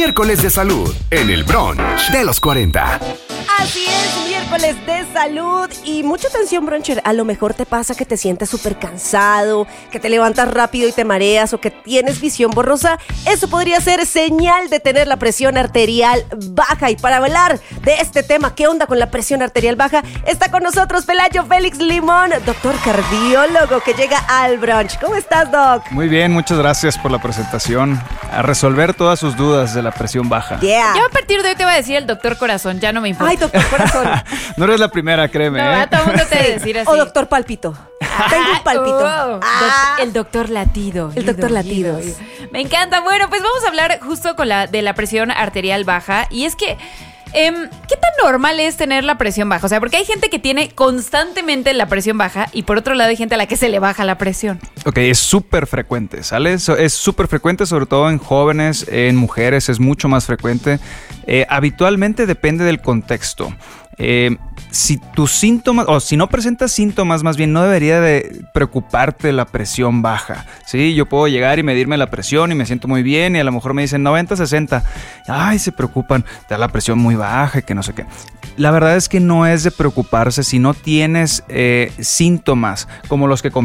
Miércoles de salud en el brunch de los 40. Así es, miércoles de salud y mucha atención, bruncher. A lo mejor te pasa que te sientes súper cansado, que te levantas rápido y te mareas o que tienes visión borrosa. Eso podría ser señal de tener la presión arterial baja. Y para hablar de este tema, ¿qué onda con la presión arterial baja? Está con nosotros Pelayo Félix Limón, doctor cardiólogo que llega al brunch. ¿Cómo estás, doc? Muy bien, muchas gracias por la presentación. A resolver todas sus dudas de la presión baja. Yeah. Yo a partir de hoy te voy a decir el doctor corazón, ya no me importa. Ay, doctor corazón. No eres la primera, créeme. No, a todo el mundo te debe decir así. O doctor palpito. Tengo un palpito. El doctor latido. El doctor latido. Me encanta. Bueno, pues vamos a hablar justo de la presión arterial baja. Y es que, ¿qué tan normal es tener la presión baja? O sea, porque hay gente que tiene constantemente la presión baja y por otro lado hay gente a la que se le baja la presión. Ok, es súper frecuente, ¿sale? Es súper frecuente, sobre todo en jóvenes, en mujeres, es mucho más frecuente. Habitualmente depende del contexto. Si tus síntomas, o si no presentas síntomas, más bien no debería de preocuparte la presión baja, ¿sí? Yo puedo llegar y medirme la presión y me siento muy bien y a lo mejor me dicen 90, 60. Ay, se preocupan, te da la presión muy baja y que no sé qué. La verdad es que no es de preocuparse si no tienes síntomas como los que